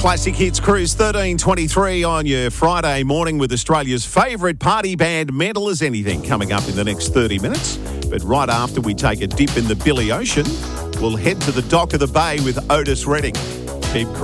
Classic Hits Cruise 1323 on your Friday morning with Australia's favourite party band, Mental as Anything, coming up in the next 30 minutes. But right after we take a dip in the Billy Ocean, we'll head to the dock of the bay with Otis Redding. Keep